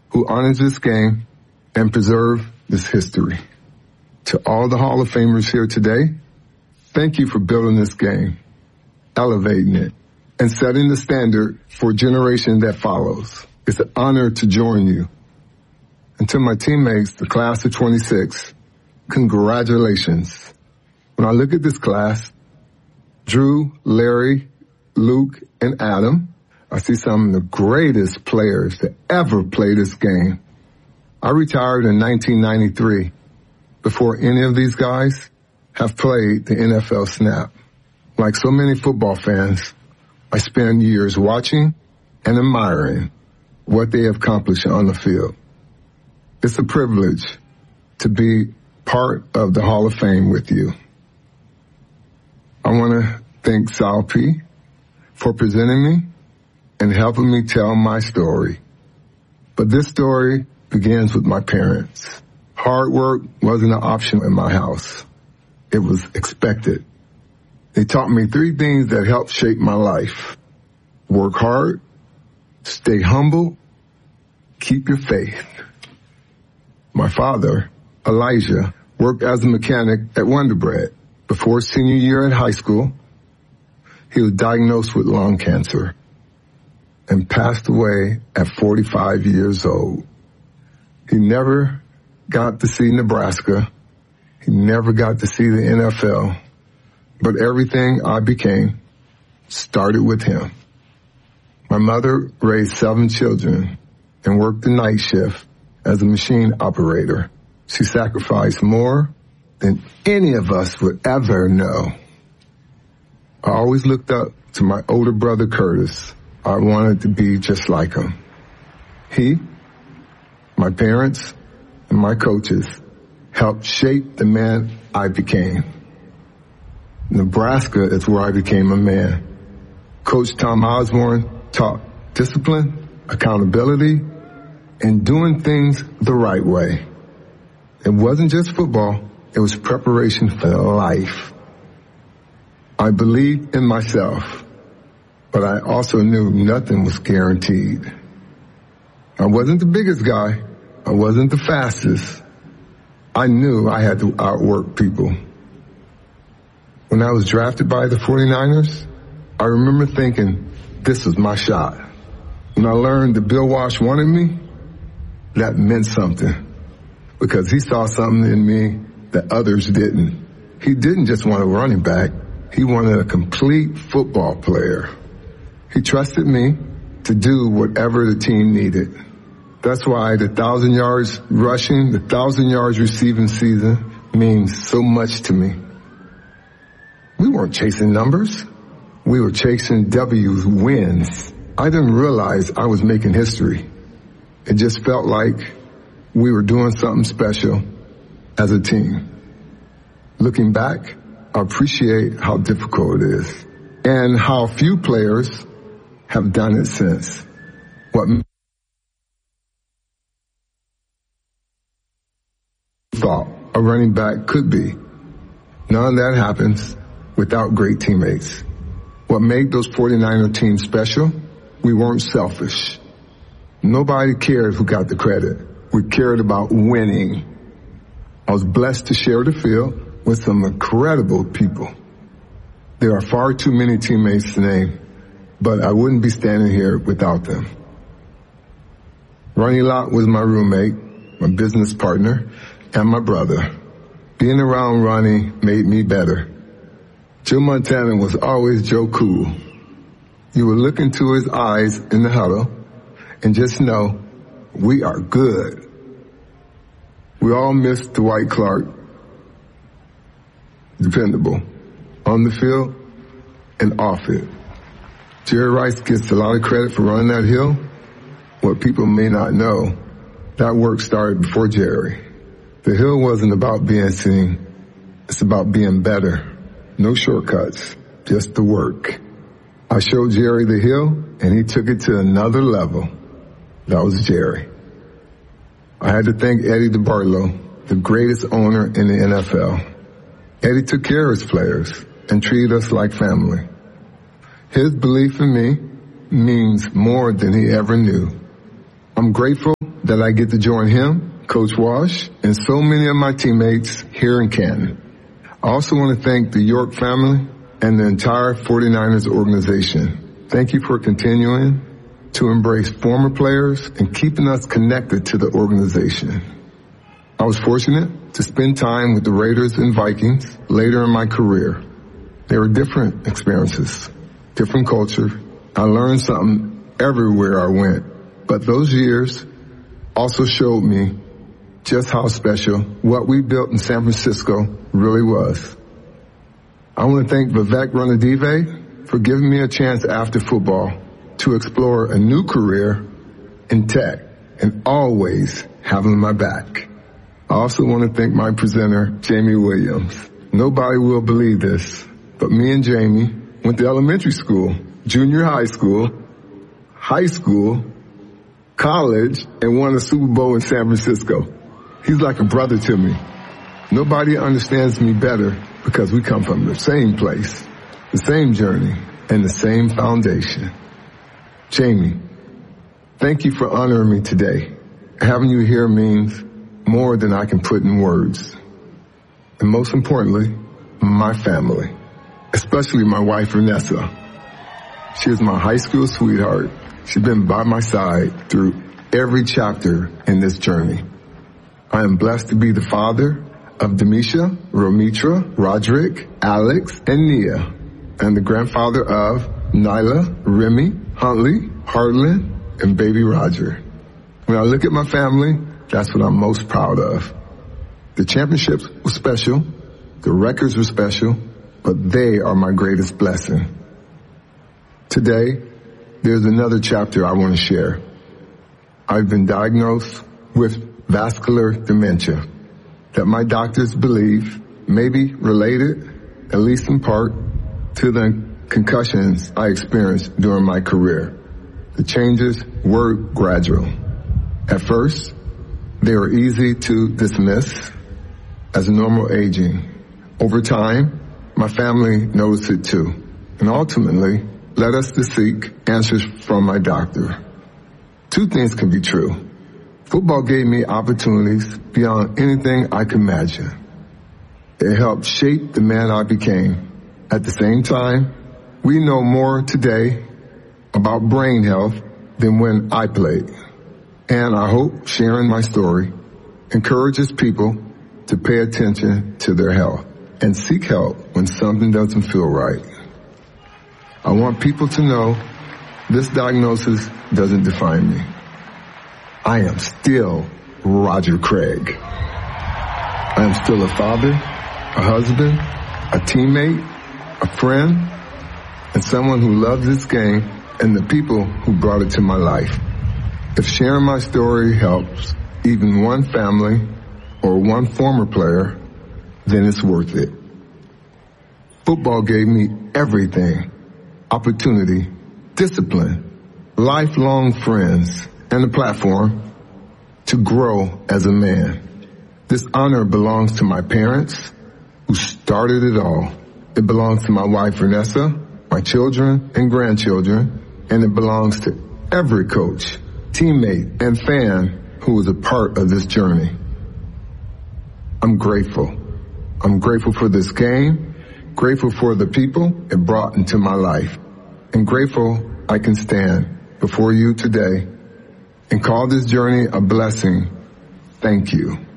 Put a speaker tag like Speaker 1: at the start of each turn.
Speaker 1: who honors this game and preserve this history. To all the Hall of Famers here today, thank you for building this game, elevating it, and setting the standard for a generation that follows. It's an honor to join you. And to my teammates, the class of 26, congratulations. When I look at this class, Drew, Larry, Luke, and Adam, I see some of the greatest players to ever play this game. I retired in 1993 before any of these guys have played the NFL snap. Like so many football fans, I spent years watching and admiring what they have accomplished on the field. It's a privilege to be part of the Hall of Fame with you. I want to thank Sal P. for presenting me and helping me tell my story. But this story begins with my parents. Hard work wasn't an option in my house. It was expected. They taught me 3 things that helped shape my life. Work hard, stay humble, keep your faith. My father, Elijah, worked as a mechanic at Wonder Bread. Before senior year at high school, he was diagnosed with lung cancer and passed away at 45 years old. He never got to see Nebraska. He never got to see the NFL. But everything I became started with him. My mother raised 7 children and worked the night shift as a machine operator. She sacrificed more than any of us would ever know. I always looked up to my older brother, Curtis. I wanted to be just like him. He, my parents, and my coaches helped shape the man I became. Nebraska is where I became a man. Coach Tom Osborne taught discipline, accountability, and doing things the right way. It wasn't just football, it was preparation for life. I believed in myself, but I also knew nothing was guaranteed. I wasn't the biggest guy. I wasn't the fastest. I knew I had to outwork people. When I was drafted by the 49ers, I remember thinking, this was my shot. When I learned that Bill Walsh wanted me, that meant something. Because he saw something in me that others didn't. He didn't just want a running back. He wanted a complete football player. He trusted me to do whatever the team needed. That's why the 1,000 yards rushing, the 1,000 yards receiving season means so much to me. We weren't chasing numbers. We were chasing W's, wins. I didn't realize I was making history. It just felt like we were doing something special as a team. Looking back, I appreciate how difficult it is and how few players have done it since. What thought a running back could be. None of that happens without great teammates. What made those 49er teams special? We weren't selfish. Nobody cared who got the credit. We cared about winning. I was blessed to share the field with some incredible people. There are far too many teammates to name, but I wouldn't be standing here without them. Ronnie Lott was my roommate, my business partner, and my brother. Being around Ronnie made me better. Joe Montana was always Joe Cool. You would look into his eyes in the huddle and just know we are good. We all miss Dwight Clark. Dependable. On the field and off it. Jerry Rice gets a lot of credit for running that hill. What people may not know, that work started before Jerry. The hill wasn't about being seen. It's about being better. No shortcuts, just the work. I showed Jerry the hill, and he took it to another level. That was Jerry. I had to thank Eddie DeBartolo, the greatest owner in the NFL. Eddie took care of his players and treated us like family. His belief in me means more than he ever knew. I'm grateful that I get to join him, Coach Walsh, and so many of my teammates here in Canton. I also want to thank the York family and the entire 49ers organization. Thank you for continuing to embrace former players and keeping us connected to the organization. I was fortunate to spend time with the Raiders and Vikings later in my career. They were different experiences, different culture. I learned something everywhere I went. But those years also showed me just how special what we built in San Francisco really was. I want to thank Vivek Ranadive for giving me a chance after football to explore a new career in tech and always having my back. I also want to thank my presenter, Jamie Williams. Nobody will believe this, but me and Jamie went to elementary school, junior high school, college, and won a Super Bowl in San Francisco. He's like a brother to me. Nobody understands me better because we come from the same place, the same journey, and the same foundation. Jamie, thank you for honoring me today. Having you here means more than I can put in words. And most importantly, my family, especially my wife, Vanessa. She is my high school sweetheart. She's been by my side through every chapter in this journey. I am blessed to be the father of Demisha, Romitra, Roderick, Alex, and Nia, and the grandfather of Nyla, Remy, Huntley, Harlan, and baby Roger. When I look at my family, that's what I'm most proud of. The championships were special, the records were special, but they are my greatest blessing. Today, there's another chapter I want to share. I've been diagnosed with vascular dementia that my doctors believe may be related, at least in part, to the concussions I experienced during my career. The changes were gradual. At first, they were easy to dismiss as normal aging. Over time, my family noticed it too, and ultimately led us to seek answers from my doctor. Two things can be true. Football gave me opportunities beyond anything I could imagine. It helped shape the man I became. At the same time, we know more today about brain health than when I played. And I hope sharing my story encourages people to pay attention to their health and seek help when something doesn't feel right. I want people to know this diagnosis doesn't define me. I am still Roger Craig. I am still a father, a husband, a teammate, a friend, and someone who loves this game and the people who brought it to my life. If sharing my story helps even one family or one former player, then it's worth it. Football gave me everything: opportunity, discipline, lifelong friends, and a platform to grow as a man. This honor belongs to my parents who started it all. It belongs to my wife, Vanessa, my children and grandchildren, and it belongs to every coach, teammate, and fan who was a part of this journey. I'm grateful. I'm grateful for this game, grateful for the people it brought into my life, and grateful I can stand before you today and call this journey a blessing. Thank you.